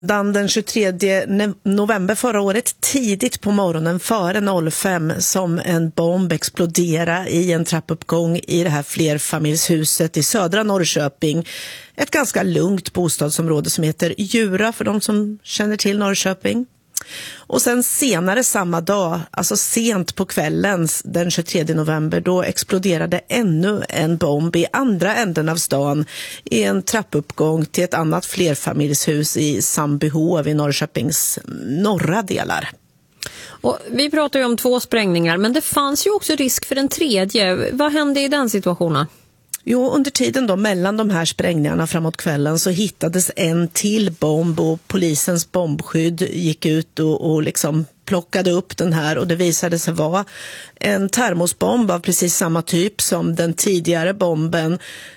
Den 23 november förra året, tidigt på morgonen före 05, som en bomb exploderade i en trappuppgång i det här flerfamiljshuset i södra Norrköping. Ett ganska lugnt bostadsområde som heter Djura för de som känner till Norrköping. Och sen senare samma dag, alltså sent på kvällen den 23 november, då exploderade ännu en bomb i andra änden av stan i en trappuppgång till ett annat flerfamiljshus i Sandbyhov i Norrköpings norra delar. Och vi pratar ju om 2 sprängningar, men det fanns ju också risk för en tredje. Vad hände i den situationen? Jo, under tiden då mellan de här sprängningarna framåt kvällen så hittades en till bomb och polisens bombskydd gick ut och liksom plockade upp den här, och det visade sig vara en termosbomb av precis samma typ som den tidigare bomben.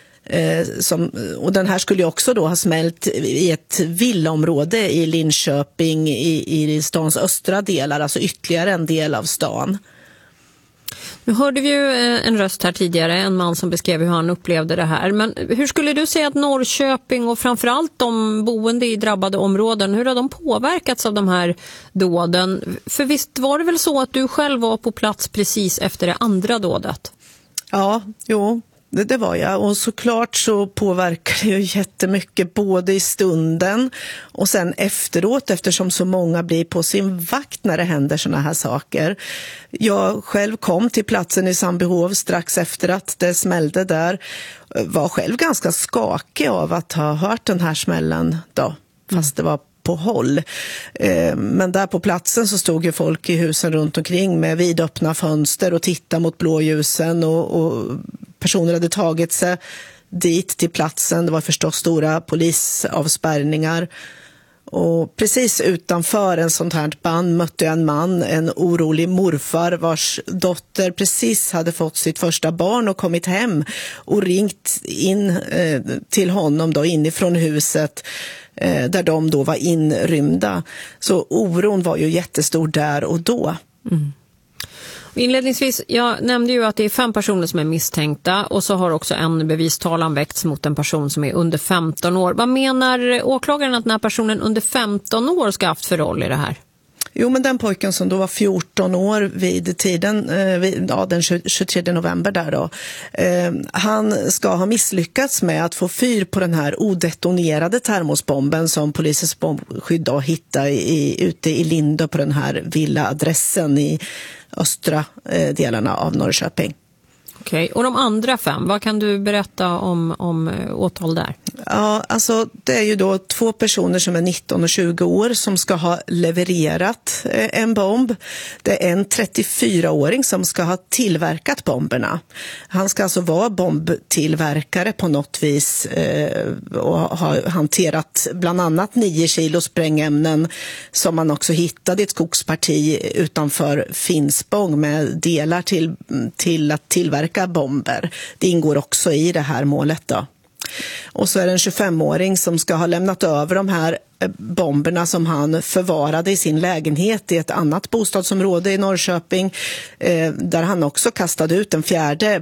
Och den här skulle ju också då ha smält i ett villaområde i Linköping i stans östra delar, alltså ytterligare en del av stan. Nu hörde vi ju en röst här tidigare, en man som beskrev hur han upplevde det här. Men hur skulle du säga att Norrköping och framförallt de boende i drabbade områden, hur har de påverkats av de här dåden? För visst var det väl så att du själv var på plats precis efter det andra dådet? Ja, jo. Det var jag, och såklart så påverkar det ju jättemycket både i stunden och sen efteråt, eftersom så många blir på sin vakt när det händer såna här saker. Jag själv kom till platsen i Sandbyhov strax efter att det smällde där, var själv ganska skakig av att ha hört den här smällen då, fast det var på håll. Men där på platsen så stod ju folk i husen runt omkring med vidöppna fönster och tittade mot blåljusen, och personer hade tagit sig dit till platsen. Det var förstås stora polisavspärrningar. Och precis utanför en sånt här band mötte jag en man, en orolig morfar vars dotter precis hade fått sitt första barn och kommit hem och ringt in till honom då inifrån huset där de då var inrymda. Så oron var ju jättestor där och då. Mm. Inledningsvis, jag nämnde ju att det är 5 personer som är misstänkta, och så har också en bevistalan väckts mot en person som är under 15 år. Vad menar åklagaren att den här personen under 15 år ska ha haft för roll i det här? Jo, men den pojken som då var 14 år vid tiden, den 23 november där då, han ska ha misslyckats med att få fyr på den här odetonerade termosbomben som polisens bombskydd då hittade ute i Lindö på den här villaadressen i östra delarna av Norrköping. Okej, och de andra 5, vad kan du berätta om åtal där? Ja, alltså det är ju då 2 personer som är 19 och 20 år som ska ha levererat en bomb. Det är en 34-åring som ska ha tillverkat bomberna. Han ska alltså vara bombtillverkare på något vis och ha hanterat bland annat 9 kilo sprängämnen som man också hittade i ett skogsparti utanför Finspång med delar till att tillverka bomber. Det ingår också i det här målet då. Och så är det en 25-åring som ska ha lämnat över de här bomberna som han förvarade i sin lägenhet i ett annat bostadsområde i Norrköping, där han också kastade ut en 4:e